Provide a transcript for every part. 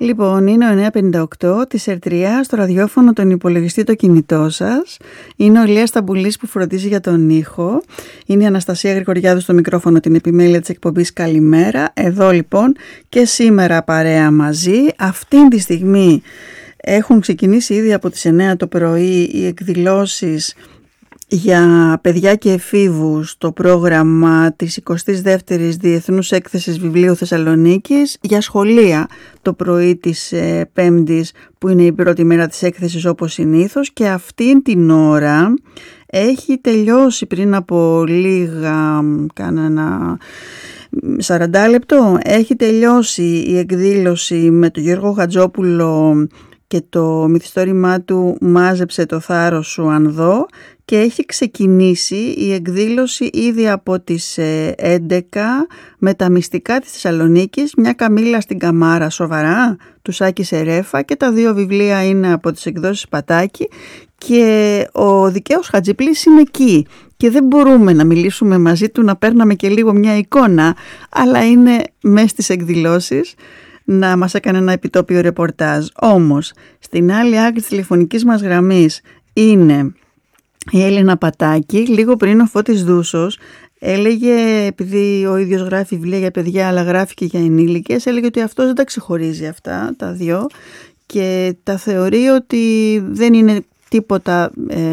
Λοιπόν, είναι ο 958 της Ερτριά στο ραδιόφωνο, τον υπολογιστή, το κινητό σας. Είναι ο Ηλίας Σταμπουλής που φροντίζει για τον ήχο. Είναι η Αναστασία Γρηγοριάδου στο μικρόφωνο, την επιμέλεια της εκπομπής Καλημέρα. Εδώ λοιπόν και σήμερα παρέα μαζί. Αυτή τη στιγμή έχουν ξεκινήσει ήδη από τις 9 το πρωί οι εκδηλώσεις για παιδιά και εφήβους, το πρόγραμμα της 22ης Διεθνούς Έκθεσης Βιβλίου Θεσσαλονίκης, για σχολεία το πρωί της Πέμπτης που είναι η πρώτη μέρα της έκθεσης όπως συνήθως, και αυτήν την ώρα έχει τελειώσει πριν από λίγα, κάνα 40 λεπτό, έχει τελειώσει η εκδήλωση με τον Γιώργο Χατζόπουλο και το μυθιστόρημά του «Μάζεψε το θάρρος σου αν δω», και έχει ξεκινήσει η εκδήλωση ήδη από τις 11 με τα μυστικά της Θεσσαλονίκης, μια καμήλα στην καμάρα, σοβαρά, του Σάκη Σερέφα, και τα δύο βιβλία είναι από τις εκδόσεις Πατάκη, και ο Δικαίος Χατζιπλής είναι εκεί και δεν μπορούμε να μιλήσουμε μαζί του, να παίρναμε και λίγο μια εικόνα, αλλά είναι μέσα στις εκδηλώσεις να μας έκανε ένα επιτόπιο ρεπορτάζ. Όμως στην άλλη άκρη της τηλεφωνικής μας γραμμής είναι η Έλληνα Πατάκη. Λίγο πριν ο Φώτης Δούσος έλεγε, επειδή ο ίδιος γράφει βιβλία για παιδιά αλλά γράφει και για ενήλικες, έλεγε ότι αυτός δεν τα ξεχωρίζει αυτά τα δυο και τα θεωρεί ότι δεν είναι τίποτα,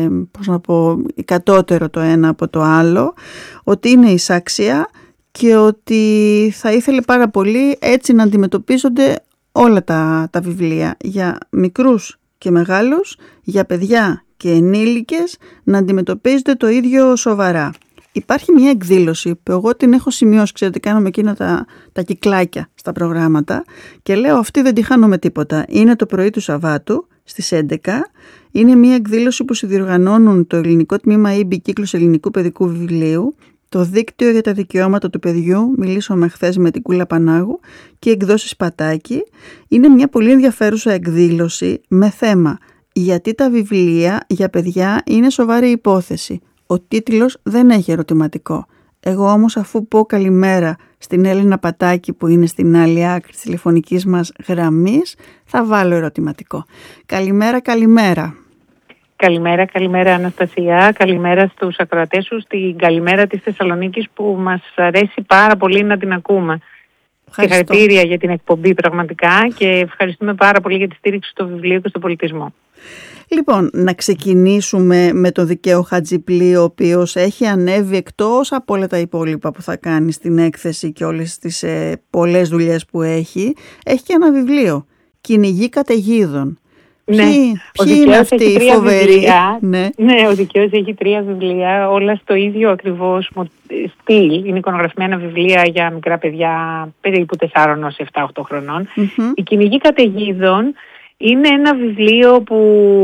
κατώτερο το ένα από το άλλο, ότι είναι εισάξια και ότι θα ήθελε πάρα πολύ έτσι να αντιμετωπίζονται όλα τα βιβλία, για μικρούς και μεγάλους, για παιδιά και ενήλικες, να αντιμετωπίζονται το ίδιο σοβαρά. Υπάρχει μια εκδήλωση που εγώ την έχω σημειώσει, ξέρετε, κάναμε εκείνα τα κυκλάκια στα προγράμματα και λέω αυτή δεν τη χάνω με τίποτα. Είναι το πρωί του Σαββάτου στις 11. Είναι μια εκδήλωση που συνδιοργανώνουν το ελληνικό τμήμα ΙΜΠΗ Κύκλος Ελληνικού Παιδικού Βιβλίου, το Δίκτυο για τα Δικαιώματα του Παιδιού, μιλήσαμε χθες με την Κούλα Πανάγου, και εκδόσεις Πατάκη. Είναι μια πολύ ενδιαφέρουσα εκδήλωση με θέμα «Γιατί τα βιβλία για παιδιά είναι σοβαρή υπόθεση». Ο τίτλος δεν έχει ερωτηματικό. Εγώ όμως, αφού πω καλημέρα στην Έλληνα Πατάκη που είναι στην άλλη άκρη της τηλεφωνικής μας γραμμής, θα βάλω ερωτηματικό. Καλημέρα, καλημέρα. Καλημέρα Αναστασία, καλημέρα στους ακροατές σου, στην καλημέρα της Θεσσαλονίκης που μας αρέσει πάρα πολύ να την ακούμε. Συγχαρητήρια για την εκπομπή πραγματικά και ευχαριστούμε πάρα πολύ για τη στήριξη στο βιβλίο και στον πολιτισμό. Λοιπόν, να ξεκινήσουμε με τον Δικαίο Χατζιπλή, ο οποίος έχει ανέβει, εκτός από όλα τα υπόλοιπα που θα κάνει στην έκθεση και όλες τις πολλές δουλειές που έχει και ένα βιβλίο, «Κυνηγή καταιγίδων». Ναι, ποιοι είναι αυτοί οι φοβεροί? Ναι, ο Δικαίος έχει 3 βιβλία, όλα στο ίδιο ακριβώς στυλ. Είναι εικονογραφημένα βιβλία για μικρά παιδιά περίπου 4 έως 7-8 χρονών. Η Κυνηγή καταιγίδων είναι ένα βιβλίο που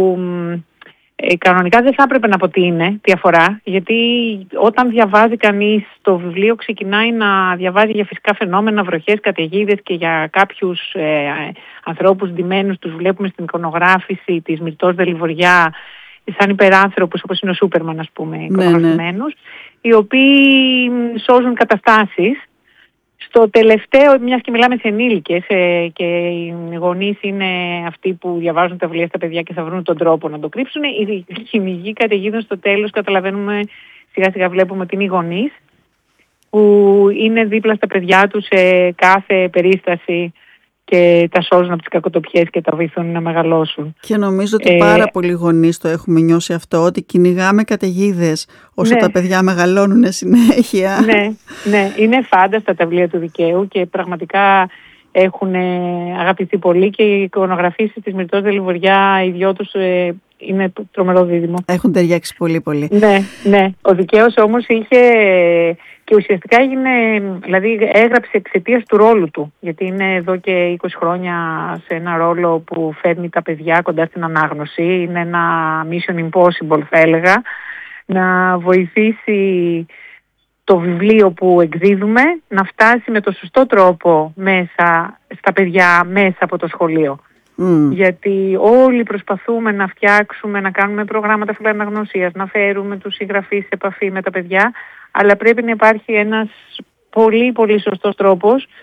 κανονικά δεν θα έπρεπε να πω τι είναι, διαφορά, γιατί όταν διαβάζει κανείς το βιβλίο ξεκινάει να διαβάζει για φυσικά φαινόμενα, βροχές, καταιγίδες και για κάποιους ανθρώπους ντυμένους, τους βλέπουμε στην εικονογράφηση της Μυρτώς Δελιβοριά σαν υπεράνθρωπους, όπως είναι ο Σούπερμαν, ας πούμε, εικονογραφημένους, οι οποίοι σώζουν καταστάσεις. Στο τελευταίο, μιας και μιλάμε σε ενήλικες και οι γονείς είναι αυτοί που διαβάζουν τα βιβλία στα παιδιά και θα βρουν τον τρόπο να το κρύψουν, η κυνηγή καταιγίδων στο τέλος καταλαβαίνουμε, σιγά σιγά βλέπουμε ότι είναι οι γονείς που είναι δίπλα στα παιδιά τους σε κάθε περίσταση και τα σώζουν από τις κακοτοπιές και τα βοηθούν να μεγαλώσουν. Και νομίζω ότι πάρα πολλοί γονείς το έχουμε νιώσει αυτό, ότι κυνηγάμε καταιγίδες όσο τα παιδιά μεγαλώνουν συνέχεια. Ναι, είναι φάνταστα τα βιβλία του Δικαίου και πραγματικά έχουν αγαπηθεί πολύ και οι εικονογραφήσεις της Μυρτώς Δελιβοριά, οι δυο τους είναι τρομερό δίδυμο. Έχουν ταιριάξει πολύ πολύ. Ναι. Ο Δικαίος όμως είχε και ουσιαστικά δηλαδή έγραψε εξαιτίας του ρόλου του, γιατί είναι εδώ και 20 χρόνια σε ένα ρόλο που φέρνει τα παιδιά κοντά στην ανάγνωση. Είναι ένα mission impossible, θα έλεγα, να βοηθήσει το βιβλίο που εκδίδουμε να φτάσει με το σωστό τρόπο μέσα στα παιδιά, μέσα από το σχολείο. Γιατί όλοι προσπαθούμε να φτιάξουμε, να κάνουμε προγράμματα φιλαναγνωσίας, να φέρουμε τους συγγραφείς σε επαφή με τα παιδιά, αλλά πρέπει να υπάρχει ένας πολύ πολύ σωστός τρόπος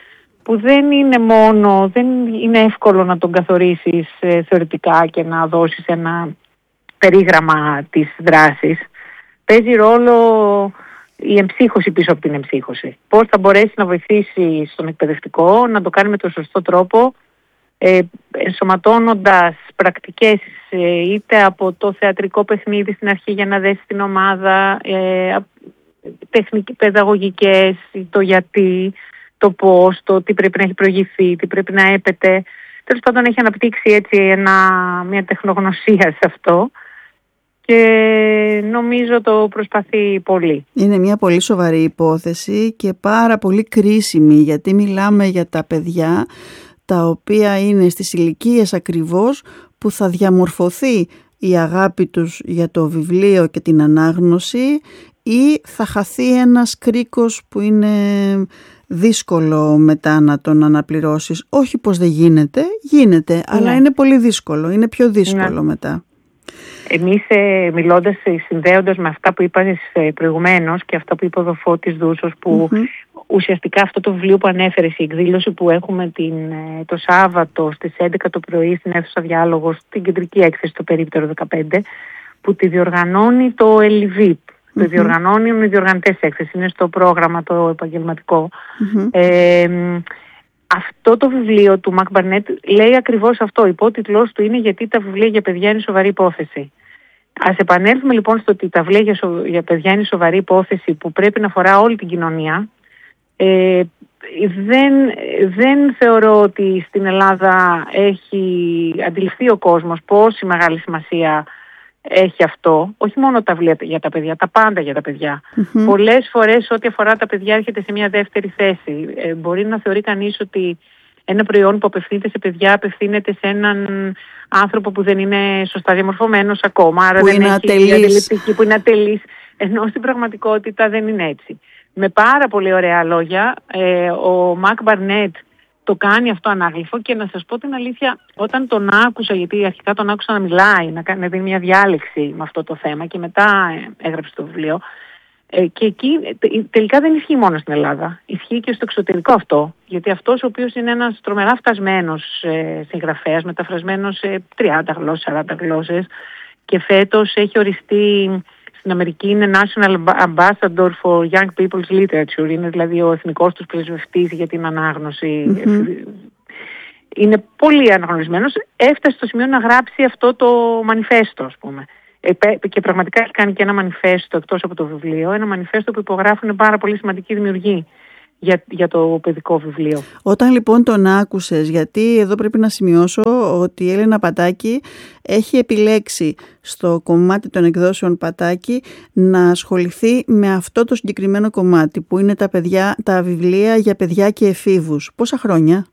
που δεν είναι εύκολο να τον καθορίσεις θεωρητικά και να δώσεις ένα περίγραμμα της δράσης. Παίζει ρόλο η εμψύχωση πίσω από την εμψύχωση. Πώς θα μπορέσει να βοηθήσει στον εκπαιδευτικό να το κάνει με τον σωστό τρόπο, ενσωματώνοντας πρακτικές είτε από το θεατρικό παιχνίδι στην αρχή για να δέσει την ομάδα, παιδαγωγικές, το γιατί, το πώς, το τι πρέπει να έχει προηγηθεί, τι πρέπει να έπεται. Τέλος πάντων έχει αναπτύξει έτσι μια τεχνογνωσία σε αυτό και νομίζω το προσπαθεί πολύ. Είναι μια πολύ σοβαρή υπόθεση και πάρα πολύ κρίσιμη, γιατί μιλάμε για τα παιδιά τα οποία είναι στις ηλικίες ακριβώς που θα διαμορφωθεί η αγάπη τους για το βιβλίο και την ανάγνωση, ή θα χαθεί ένας κρίκος που είναι δύσκολο μετά να τον αναπληρώσεις. Όχι πως δεν γίνεται, αλλά είναι πολύ δύσκολο, είναι πιο δύσκολο μετά. Εμείς μιλώντας, συνδέοντας με αυτά που είπατε προηγουμένως και αυτά που είπε ο Δοφώτης Δούσος, που ουσιαστικά αυτό το βιβλίο που ανέφερες, η εκδήλωση που έχουμε το Σάββατο στις 11 το πρωί στην αίθουσα Διάλογος, την κεντρική έκθεση το περίπτερο 15, που τη διοργανώνει το ΕΛΙΒΙΠ. Το διοργανώνουν οι διοργανωτές έκθεση, είναι στο πρόγραμμα το επαγγελματικό. Αυτό το βιβλίο του Μακ Μπαρνέτ λέει ακριβώς αυτό. Υπότιτλος του είναι «Γιατί τα βιβλία για παιδιά είναι σοβαρή υπόθεση». Ας επανέλθουμε λοιπόν στο ότι τα βιβλία για παιδιά είναι σοβαρή υπόθεση που πρέπει να αφορά όλη την κοινωνία. Δεν θεωρώ ότι στην Ελλάδα έχει αντιληφθεί ο κόσμος πόση μεγάλη σημασία έχει αυτό. Όχι μόνο τα βιβλία για τα παιδιά, τα πάντα για τα παιδιά. Πολλές φορές ό,τι αφορά τα παιδιά έρχεται σε μια δεύτερη θέση. Μπορεί να θεωρεί κανείς ότι ένα προϊόν που απευθύνεται σε παιδιά απευθύνεται σε έναν άνθρωπο που δεν είναι σωστά διαμορφωμένος ακόμα, άρα που δεν είναι έχει ατελής. που είναι ατελής, ενώ στην πραγματικότητα δεν είναι έτσι. Με πάρα πολύ ωραία λόγια, ο Μακ Μπαρνέτ το κάνει αυτό ανάγλυφο, και να σας πω την αλήθεια, όταν τον άκουσα, γιατί αρχικά τον άκουσα να μιλάει, να δίνει μια διάλεξη με αυτό το θέμα και μετά έγραψε το βιβλίο, και εκεί τελικά δεν ισχύει μόνο στην Ελλάδα, ισχύει και στο εξωτερικό αυτό, γιατί αυτός ο οποίος είναι ένας τρομερά φτασμένος συγγραφέας, μεταφρασμένος σε 30 γλώσσες, 40 γλώσσες, και φέτος έχει οριστεί στην Αμερική, είναι National Ambassador for Young People's Literature, είναι δηλαδή ο εθνικός τους πρεσβευτής για την ανάγνωση. Είναι πολύ αναγνωρισμένος. Έφτασε στο σημείο να γράψει αυτό το μανιφέστο, ας πούμε. Και πραγματικά έχει κάνει και ένα μανιφέστο εκτός από το βιβλίο, ένα μανιφέστο που υπογράφουν πάρα πολύ σημαντικοί δημιουργοί για το παιδικό βιβλίο. Όταν λοιπόν τον άκουσες, γιατί εδώ πρέπει να σημειώσω ότι η Έλενα Πατάκη έχει επιλέξει στο κομμάτι των εκδόσεων Πατάκη να ασχοληθεί με αυτό το συγκεκριμένο κομμάτι που είναι τα βιβλία για παιδιά και εφήβους. Πόσα χρόνια?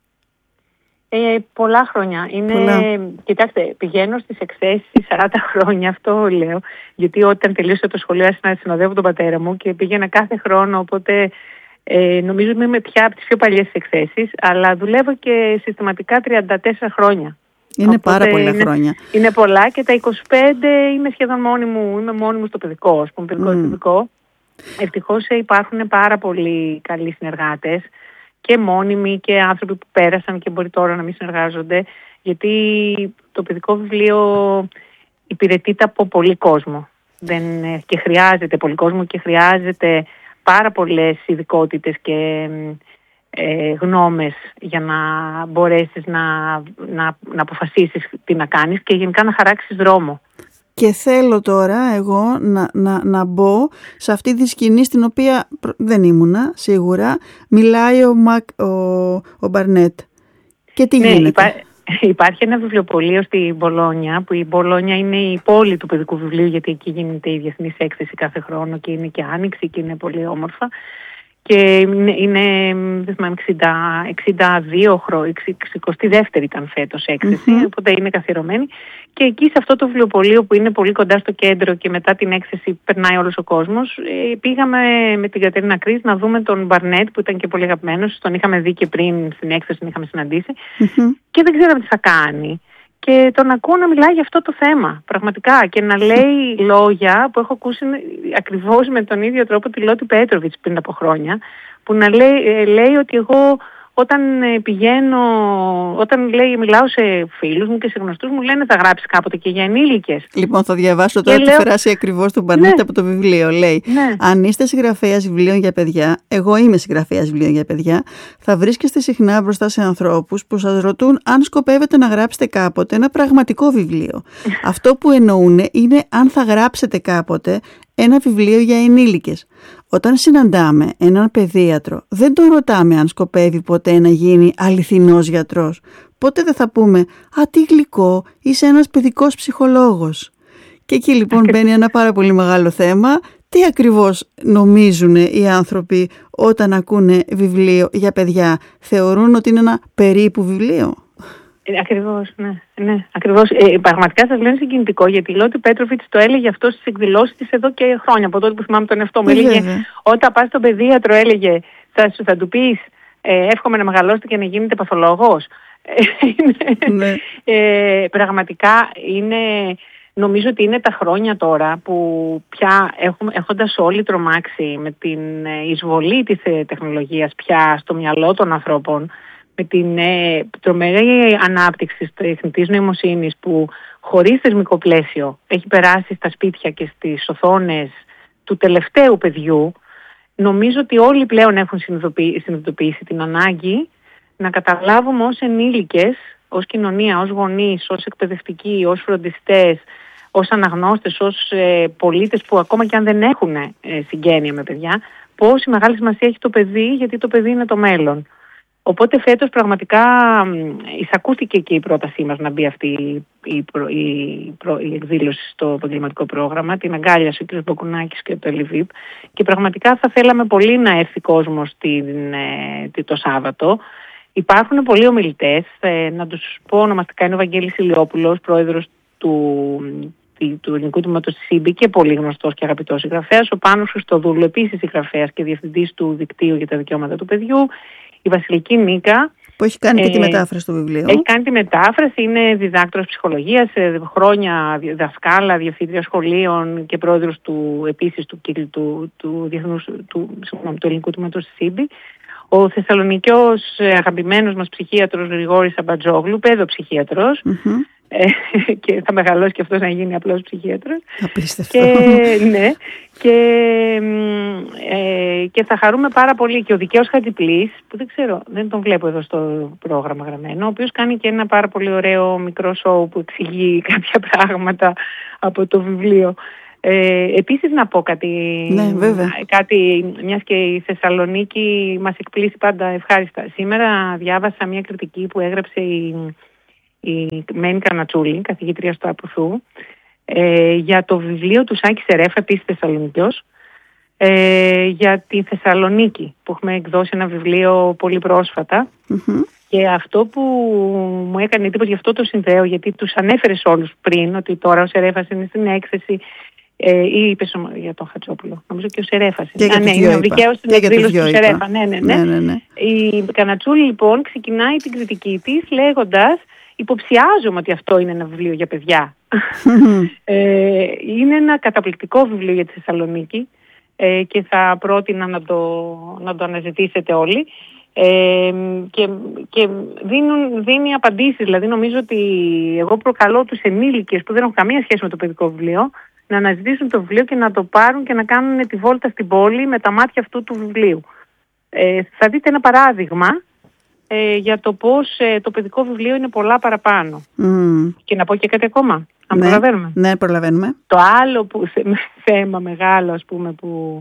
Πολλά χρόνια. Κοιτάξτε, πηγαίνω στις εκθέσεις 40 χρόνια, αυτό λέω, γιατί όταν τελείωσα το σχολείο άρχισα να συνοδεύω τον πατέρα μου και πήγαινα κάθε χρόνο, οπότε νομίζω είμαι πια από τις πιο παλιές εκθέσεις, αλλά δουλεύω και συστηματικά 34 χρόνια. Είναι πάρα πολλά χρόνια. Είναι πολλά, και τα 25 είμαι σχεδόν μόνη μου στο παιδικό, ας πούμε, παιδικό. Ευτυχώς υπάρχουν πάρα πολλοί καλοί συνεργάτες και μόνιμοι και άνθρωποι που πέρασαν και μπορεί τώρα να μην συνεργάζονται, γιατί το παιδικό βιβλίο υπηρετείται από πολύ κόσμο και χρειάζεται πολύ κόσμο και χρειάζεται πάρα πολλές ειδικότητες και γνώμες για να μπορέσεις να αποφασίσεις τι να κάνεις και γενικά να χαράξεις δρόμο. Και θέλω τώρα εγώ να μπω σε αυτή τη σκηνή στην οποία δεν ήμουνα σίγουρα. Μιλάει ο Μπαρνέτ. Και τι γίνεται? Υπάρχει ένα βιβλιοπωλείο στη Μπολόνια, που η Μπολόνια είναι η πόλη του παιδικού βιβλίου, γιατί εκεί γίνεται η διεθνής έκθεση κάθε χρόνο και είναι και άνοιξη και είναι πολύ όμορφα. Και είναι 62 χρόνια, 62η ήταν φέτος έκθεση, οπότε είναι καθιερωμένη. Και εκεί σε αυτό το βιβλιοπωλείο που είναι πολύ κοντά στο κέντρο και μετά την έκθεση περνάει όλος ο κόσμος, πήγαμε με την Κατερίνα Κρίς να δούμε τον Μπαρνέτ, που ήταν και πολύ αγαπημένος, τον είχαμε δει και πριν στην έκθεση, τον είχαμε συναντήσει, και δεν ξέραμε τι θα κάνει. Και τον ακούω να μιλάει για αυτό το θέμα, πραγματικά, και να λέει λόγια που έχω ακούσει ακριβώς με τον ίδιο τρόπο τη Λότη Πέτροβιτς πριν από χρόνια, που να λέει ότι εγώ όταν μιλάω σε φίλους μου και σε γνωστούς μου, λένε θα γράψεις κάποτε και για ενήλικες. Λοιπόν, θα διαβάσω τώρα τη φράση ακριβώς του Μπαρνέτη από το βιβλίο. Λέει, αν είστε συγγραφέας βιβλίων για παιδιά, εγώ είμαι συγγραφέας βιβλίων για παιδιά, θα βρίσκεστε συχνά μπροστά σε ανθρώπους που σας ρωτούν αν σκοπεύετε να γράψετε κάποτε ένα πραγματικό βιβλίο. Αυτό που εννοούν είναι αν θα γράψετε κάποτε ένα βιβλίο για ενήλικες. Όταν συναντάμε έναν παιδίατρο, δεν τον ρωτάμε αν σκοπεύει ποτέ να γίνει αληθινός γιατρός. Ποτέ δεν θα πούμε «Α, τι γλυκό, είσαι ένας παιδικός ψυχολόγος». Και εκεί λοιπόν μπαίνει ένα πάρα πολύ μεγάλο θέμα. Τι ακριβώς νομίζουν οι άνθρωποι όταν ακούνε βιβλίο για παιδιά? Θεωρούν ότι είναι ένα περίπου βιβλίο? Ακριβώς, ναι, ακριβώς. Πραγματικά σας λένε συγκινητικό, γιατί η Λότη Πέτροφιτς το έλεγε αυτό στις εκδηλώσεις της εδώ και χρόνια, από τότε που θυμάμαι τον εαυτό μου. Έλεγε, όταν πας στον παιδίατρο, έλεγε, θα του πεις εύχομαι να μεγαλώσετε και να γίνετε παθολόγος. Ναι. Πραγματικά νομίζω ότι είναι τα χρόνια τώρα που πια έχοντας όλοι τρομάξει με την εισβολή της τεχνολογίας πια στο μυαλό των ανθρώπων, με την τρομερή ανάπτυξη της τεχνητής νοημοσύνης που χωρίς θεσμικό πλαίσιο έχει περάσει στα σπίτια και στις οθόνες του τελευταίου παιδιού, νομίζω ότι όλοι πλέον έχουν συνειδητοποιήσει την ανάγκη να καταλάβουμε ως ενήλικες, ως κοινωνία, ως γονείς, ως εκπαιδευτικοί, ως φροντιστές, ως αναγνώστες, ως πολίτες που ακόμα και αν δεν έχουν συγγένεια με παιδιά, πόση μεγάλη σημασία έχει το παιδί, γιατί το παιδί είναι το μέλλον. Οπότε φέτος πραγματικά εισακούστηκε και η πρότασή μας να μπει αυτή η εκδήλωση στο επαγγελματικό πρόγραμμα. Την αγκάλιασε ο κ. Μποκουνάκης και το ΕΛΙΒΙΠ και πραγματικά θα θέλαμε πολύ να έρθει κόσμος το Σάββατο. Υπάρχουν πολλοί ομιλητές, να τους πω ονομαστικά, είναι ο Βαγγέλης Ηλιόπουλος, πρόεδρος του Ελληνικού Τμήματος της ΣΥΜΠΗ και πολύ γνωστός και αγαπητός συγγραφέας, ο Πάνος Χριστοδούλου, επίσης συγγραφέας και διευθυντής του Δικτύου για τα Δικαιώματα του Παιδιού, η Βασιλική Νίκα, που έχει κάνει και τη μετάφραση του βιβλίου. Έχει κάνει τη μετάφραση, είναι διδάκτορας ψυχολογίας, χρόνια δασκάλα, διευθύντρια σχολείων και πρόεδρος επίσης του Ελληνικού Τμήματος της ΣΥΜΠΗ. Ο Θεσσαλονικιός αγαπημένος μας ψυχίατρος Γρηγόρης Αμπατζόγλου, παιδοψυχίατρος, και θα μεγαλώσει και αυτός να γίνει απλός ψυχίατρος. Απίστευτο. Και θα χαρούμε πάρα πολύ. Και ο Δικαίος Χατζηπλής, που δεν ξέρω, δεν τον βλέπω εδώ στο πρόγραμμα γραμμένο, ο οποίος κάνει και ένα πάρα πολύ ωραίο μικρό σοου που εξηγεί κάποια πράγματα από το βιβλίο. Επίσης να πω κάτι, ναι, βέβαια. μιας και η Θεσσαλονίκη μας εκπλήσει πάντα ευχάριστα. Σήμερα διάβασα μια κριτική που έγραψε η Μένη Καρνατσούλη, καθηγήτρια στο Απουθού, για το βιβλίο του Σάκη Σερέφα, επίσης Θεσσαλονικιός, για τη Θεσσαλονίκη, που έχουμε εκδώσει ένα βιβλίο πολύ πρόσφατα. Και αυτό που μου έκανε εντύπωση, γι' αυτό το συνδέω, γιατί τους ανέφερες όλους πριν ότι τώρα ο Σερέφας είναι στην έκθεση, ή είπες για τον Χατζόπουλο, νομίζω και ο Σερέφας είναι ο δικαίος στην εκδήλωση του Σερέφα. Ναι. Η Καρνατσούλη λοιπόν ξεκινάει την κριτική της λέγοντας, υποψιάζομαι ότι αυτό είναι ένα βιβλίο για παιδιά. Είναι ένα καταπληκτικό βιβλίο για τη Θεσσαλονίκη και θα πρότεινα να το αναζητήσετε όλοι. Και δίνει απαντήσεις. Δηλαδή νομίζω ότι εγώ προκαλώ τους ενήλικες που δεν έχουν καμία σχέση με το παιδικό βιβλίο να αναζητήσουν το βιβλίο και να το πάρουν και να κάνουν τη βόλτα στην πόλη με τα μάτια αυτού του βιβλίου. Θα δείτε ένα παράδειγμα για το πώς το παιδικό βιβλίο είναι πολλά παραπάνω. Και να πω και κάτι ακόμα, αν προλαβαίνουμε. Ναι, προλαβαίνουμε. Το άλλο θέμα μεγάλο, ας πούμε,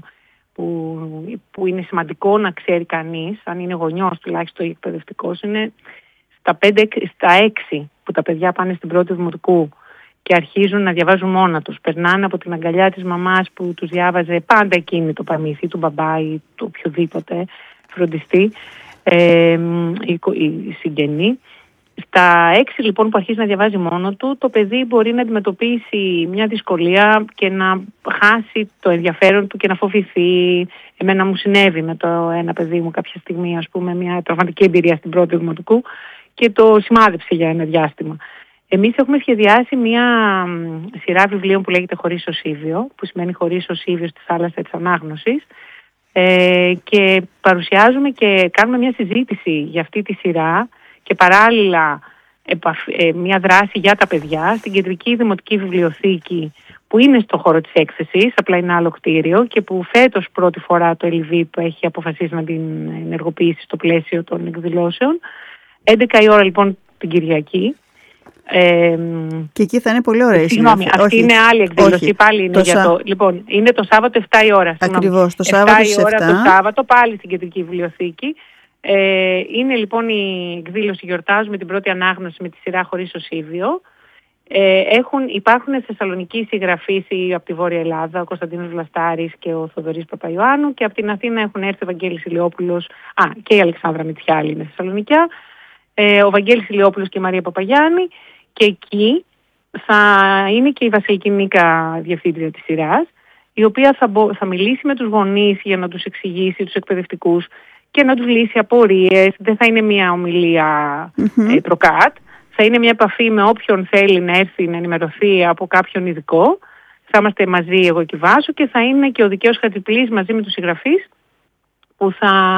που είναι σημαντικό να ξέρει κανείς, αν είναι γονιός τουλάχιστον ή εκπαιδευτικός, είναι στα 6 που τα παιδιά πάνε στην πρώτη δημοτικού και αρχίζουν να διαβάζουν μόνα τους. Περνάνε από την αγκαλιά της μαμάς που τους διάβαζε πάντα εκείνη το παραμύθι, του μπαμπά ή του οποιοδήποτε φροντιστή, η συγγενή. Στα 6 λοιπόν που αρχίζει να διαβάζει μόνο του, το παιδί μπορεί να αντιμετωπίσει μια δυσκολία και να χάσει το ενδιαφέρον του και να φοβηθεί. Εμένα μου συνέβη με το ένα παιδί μου κάποια στιγμή, ας πούμε, μια τραυματική εμπειρία στην πρώτη δημοτικού και το σημάδεψε για ένα διάστημα. Εμείς έχουμε σχεδιάσει μια σειρά βιβλίων που λέγεται «Χωρίς ο Σίβιο», που σημαίνει «Χωρίς ο Σίβιος στη θάλασσα της ανάγνωσης», και παρουσιάζουμε και κάνουμε μια συζήτηση για αυτή τη σειρά και παράλληλα μια δράση για τα παιδιά στην Κεντρική Δημοτική Βιβλιοθήκη που είναι στο χώρο της έκθεσης, απλά είναι άλλο κτίριο, και που φέτος πρώτη φορά το ΕΛΒΙΠ έχει αποφασίσει να την ενεργοποιήσει στο πλαίσιο των εκδηλώσεων. 11 η ώρα λοιπόν την Κυριακή. Και εκεί θα είναι πολύ ωραία. Συγγνώμη, αυτή είναι άλλη εκδήλωση. Πάλι είναι Λοιπόν, είναι το Σάββατο 7 η ώρα. Ακριβώς, το Σάββατο 7 η ώρα το Σάββατο, πάλι στην Κεντρική Βιβλιοθήκη. Είναι λοιπόν η εκδήλωση «Γιορτάζουμε την πρώτη ανάγνωση» με τη σειρά «Χωρίς Οσίβιο». Υπάρχουν στη Θεσσαλονίκη συγγραφείς από τη Βόρεια Ελλάδα, ο Κωνσταντίνος Βλαστάρης και ο Θοδωρής Παπαϊωάννου, και από την Αθήνα έχουν έρθει ο Βαγγέλης Ηλιόπουλος και η Αλεξάνδρα Μητσιάλη είναι Θεσσαλονικιά, ο Βαγγέλης Ηλιόπουλος και η Μαρία Παπαγιάννη, και εκεί θα είναι και η Βασιλική Νίκα, διευθύντρια της σειράς, η οποία θα μιλήσει με τους γονείς για να τους εξηγήσει, τους εκπαιδευτικούς, και να τους λύσει απορίες. Δεν θα είναι μια ομιλία προκάτ. Θα είναι μια επαφή με όποιον θέλει να έρθει να ενημερωθεί από κάποιον ειδικό. Θα είμαστε μαζί εγώ και Βάσο, και θα είναι και ο Δικαίος Χατζηπλής μαζί με τους συγγραφείς που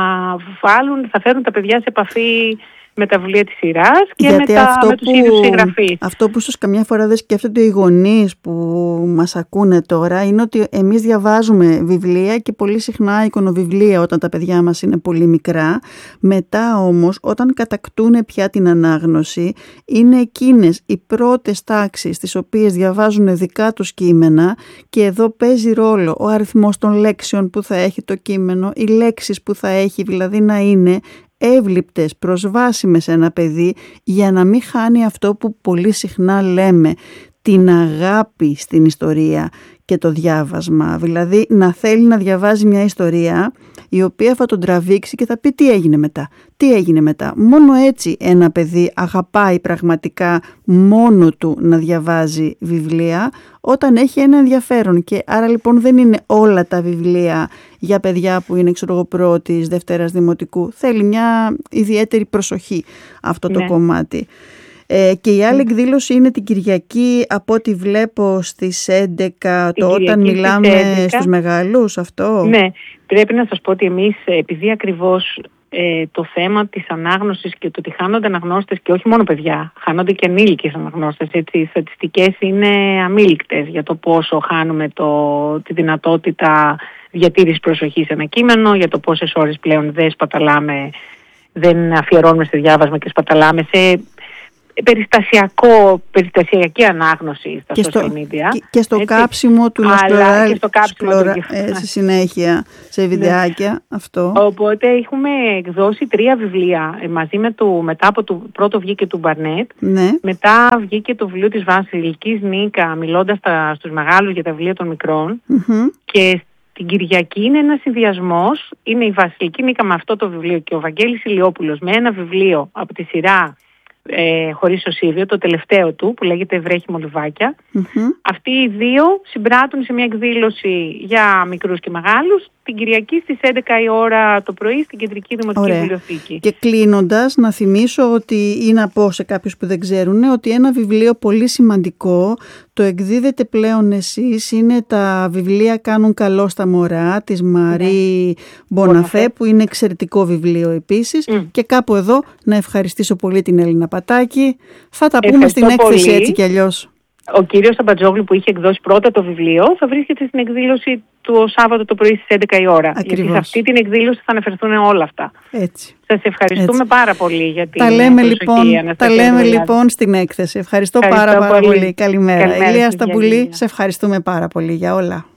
θα φέρουν τα παιδιά σε επαφή με τα βιβλία της σειράς και με τους ίδιους συγγραφείς. Αυτό που ίσως καμιά φορά δεν σκέφτονται οι γονείς που μας ακούνε τώρα είναι ότι εμείς διαβάζουμε βιβλία και πολύ συχνά εικονοβιβλία όταν τα παιδιά μας είναι πολύ μικρά. Μετά όμως όταν κατακτούν πια την ανάγνωση είναι εκείνες οι πρώτες τάξεις τις οποίες διαβάζουν δικά τους κείμενα, και εδώ παίζει ρόλο ο αριθμός των λέξεων που θα έχει το κείμενο, οι λέξεις που θα έχει, δηλαδή να είναι εύληπτες, προσβάσιμες σε ένα παιδί, για να μην χάνει αυτό που πολύ συχνά λέμε, την αγάπη στην ιστορία και το διάβασμα. Δηλαδή να θέλει να διαβάζει μια ιστορία η οποία θα τον τραβήξει και θα πει τι έγινε μετά. Τι έγινε μετά. Μόνο έτσι ένα παιδί αγαπάει πραγματικά μόνο του να διαβάζει βιβλία, όταν έχει ένα ενδιαφέρον. Και άρα λοιπόν δεν είναι όλα τα βιβλία για παιδιά που είναι πρώτης, δευτέρας δημοτικού. Θέλει μια ιδιαίτερη προσοχή αυτό το κομμάτι. Και η άλλη εκδήλωση είναι την Κυριακή, από ό,τι βλέπω, στις 11, όταν μιλάμε στους μεγάλους, αυτό. Ναι, πρέπει να σας πω ότι εμείς, επειδή ακριβώς το θέμα της ανάγνωσης και το ότι χάνονται αναγνώστες, και όχι μόνο παιδιά, χάνονται και ανήλικες αναγνώστες, έτσι, οι στατιστικές είναι αμήλικτες για το πόσο χάνουμε τη δυνατότητα διατήρησης προσοχής σε ένα κείμενο, για το πόσες ώρες πλέον δεν αφιερώνουμε σε διάβασμα και σπαταλάμε σε περιστασιακή ανάγνωση στα social media. Και στο κάψιμο του στη συνέχεια σε βιντεάκια αυτό. Οπότε έχουμε εκδώσει 3 βιβλία μετά από το πρώτο βγήκε του Μπαρνέτ. Μετά βγήκε το βιβλίο της Βασιλικής Νίκα, μιλώντας στους μεγάλους για τα βιβλία των μικρών. Και την Κυριακή είναι ένας συνδυασμός. Είναι η Βασιλική Νίκα με αυτό το βιβλίο και ο Βαγγέλης Ηλιόπουλος με ένα βιβλίο από τη σειρά Χωρίς Οσίβιο, το τελευταίο του, που λέγεται «Βρέχει Μολυβάκια». Αυτοί οι δύο συμπράττουν σε μια εκδήλωση για μικρούς και μεγάλους την Κυριακή στις 11 η ώρα το πρωί στην Κεντρική Δημοτική Βιβλιοθήκη. Και κλείνοντας, να θυμίσω ότι, ή να πω σε κάποιους που δεν ξέρουν, ότι ένα βιβλίο πολύ σημαντικό το εκδίδετε πλέον εσείς, είναι τα βιβλία «Κάνουν καλό στα μωρά» της Μαρή Μποναφέ, που είναι εξαιρετικό βιβλίο επίσης. Και κάπου εδώ να ευχαριστήσω πολύ την Έλληνα Πατάκη. Θα τα πούμε στην έκθεση πολύ. Έτσι κι αλλιώς. Ο κύριος Αμπατζόγλου, που είχε εκδώσει πρώτα το βιβλίο, θα βρίσκεται στην εκδήλωση του Σάββατο το πρωί στις 11 η ώρα. Ακριβώς. Γιατί σε αυτή την εκδήλωση θα αναφερθούν όλα αυτά. Έτσι. Σας ευχαριστούμε πάρα πολύ για την προσοχή. Τα λέμε λοιπόν στην έκθεση. Ευχαριστώ πάρα πολύ. Καλημέρα. Ηλία Σταμπουλή, σε ευχαριστούμε πάρα πολύ για όλα.